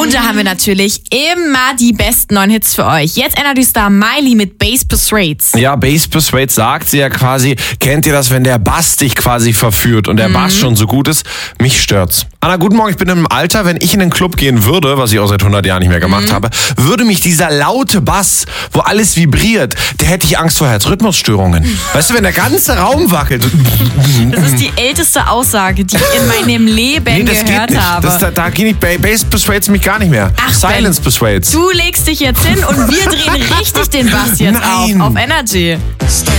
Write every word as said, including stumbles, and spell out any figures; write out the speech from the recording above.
Und da haben wir natürlich immer die besten neuen Hits für euch. Jetzt Energy Star Miley mit Bass Persuades. Ja, Bass Persuades sagt sie ja quasi, kennt ihr das, wenn der Bass dich quasi verführt und der mhm. Bass schon so gut ist? Mich stört's. Anna, guten Morgen, ich bin im Alter, wenn ich in den Club gehen würde, was ich auch seit hundert Jahren nicht mehr gemacht mhm. habe, würde mich dieser laute Bass, wo alles vibriert, der hätte ich Angst vor Herzrhythmusstörungen. Weißt du, wenn der ganze Raum wackelt. Das ist die älteste Aussage, die ich in meinem Leben nee, das gehört geht nicht. habe. Das, da da geht nicht. Bass Persuades mich gar nicht mehr. Ach, Silence Ben, Persuades. Du legst dich jetzt hin und wir drehen richtig den Bass jetzt Nein. auf, auf Energy.